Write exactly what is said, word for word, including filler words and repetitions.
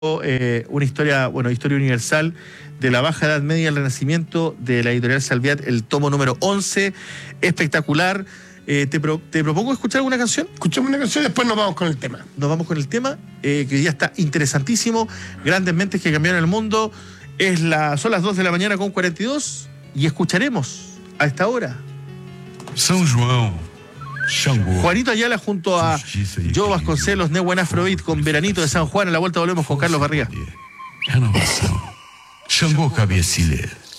Eh, una historia, bueno, historia universal de la Baja Edad Media al Renacimiento, de la editorial Salviat, el tomo número once, espectacular. Eh, te, pro, te propongo escuchar alguna canción. Escuchamos una canción y después nos vamos con el tema. Nos vamos con el tema, eh, que hoy día está interesantísimo. Grandes mentes que cambiaron el mundo. Es la, son las dos de la mañana con cuarenta y dos y escucharemos a esta hora São João, Xangô. Juanito Ayala junto a Joe Vasconcelos, Nehuen Afrobeat con Veranito de San Juan. A la vuelta volvemos con Carlos Barriga. Renovação. Xangô Cabecilha.